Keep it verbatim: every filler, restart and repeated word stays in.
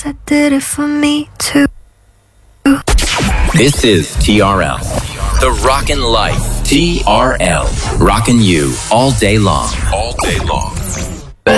guess I did it for me too. This is T R L, the Rockin' Life. T R L, rockin' you all day long. All day long.